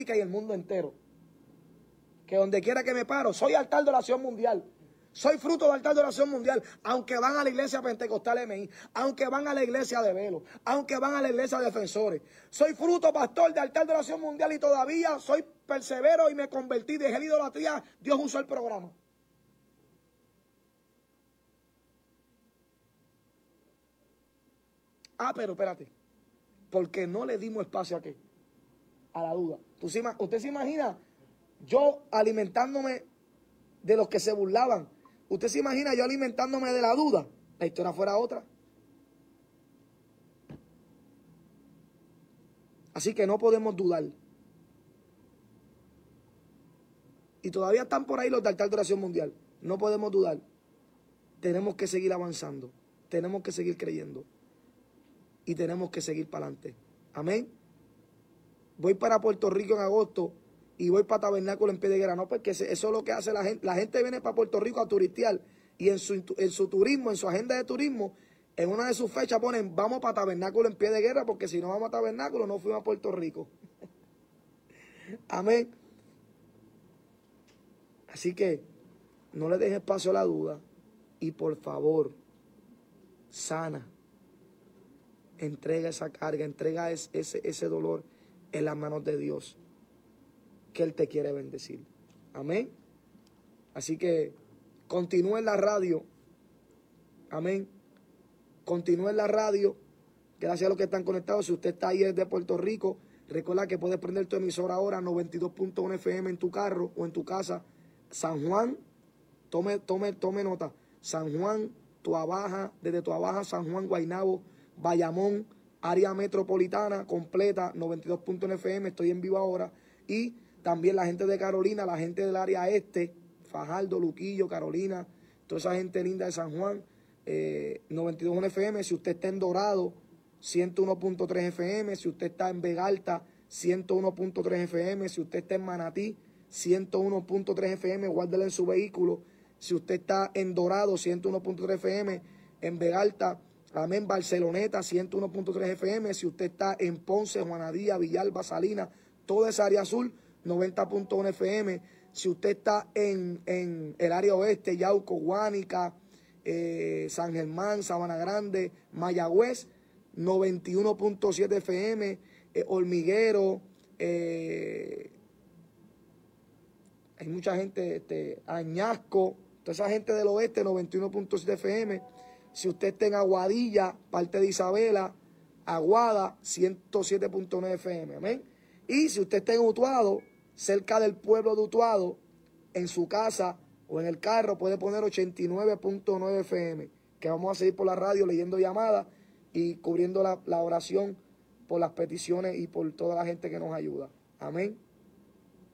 y el mundo entero. Que donde quiera que me paro, soy altar de oración mundial. Soy fruto del altar de oración mundial. Aunque van a la iglesia pentecostal MI, aunque van a la iglesia de Velo, aunque van a la iglesia de Defensores. Soy fruto, pastor, de altar de oración mundial y todavía soy persevero y me convertí, dejé la idolatría. Dios usó el programa. Ah, pero espérate. Porque no le dimos espacio a qué? A la duda. ¿Usted se imagina yo alimentándome de los que se burlaban? ¿Usted se imagina yo alimentándome de la duda? La historia fuera otra. Así que no podemos dudar. Y todavía están por ahí los de altar de oración mundial. No podemos dudar. Tenemos que seguir avanzando. Tenemos que seguir creyendo. Y tenemos que seguir para adelante. Amén. Voy para Puerto Rico en agosto y voy para Tabernáculo en Piedra. No, porque eso es lo que hace la gente. La gente viene para Puerto Rico a turistear y en su turismo, en su agenda de turismo, en una de sus fechas ponen, vamos para Tabernáculo en Piedra, porque si no vamos a Tabernáculo no fuimos a Puerto Rico. Amén. Así que no le dejes espacio a la duda y por favor, sana. Entrega esa carga, entrega ese dolor en las manos de Dios, que Él te quiere bendecir. Amén. Así que continúa en la radio. Amén. Continúa en la radio. Gracias a los que están conectados. Si usted está ahí desde Puerto Rico, recuerda que puedes prender tu emisora ahora, 92.1 FM en tu carro o en tu casa. San Juan, tome nota. San Juan, Tuabaja, desde Tuabaja, San Juan, Guaynabo, Bayamón, área metropolitana completa, 92.1 FM, estoy en vivo ahora. Y también la gente de Carolina, la gente del área este, Fajardo, Luquillo, Carolina, toda esa gente linda de San Juan, 92.1 FM. Si usted está en Dorado, 101.3 FM. Si usted está en Vega Alta, 101.3 FM. Si usted está en Manatí, 101.3 FM, guárdelo en su vehículo. Si usted está en Dorado, 101.3 FM. En Vega Alta, amén, Barceloneta, 101.3 FM. Si usted está en Ponce, Juanadía, Villalba, Salinas, toda esa área azul, 90.1 FM. Si usted está en el área oeste, Yauco, Guánica, San Germán, Sabana Grande, Mayagüez, 91.7 FM, Hormiguero, hay mucha gente, Añasco, toda esa gente del oeste, 91.7 FM. Si usted está en Aguadilla, parte de Isabela, Aguada, 107.9 FM. Amén. Y si usted está en Utuado, cerca del pueblo de Utuado, en su casa o en el carro, puede poner 89.9 FM. Que vamos a seguir por la radio leyendo llamadas y cubriendo la oración por las peticiones y por toda la gente que nos ayuda. Amén.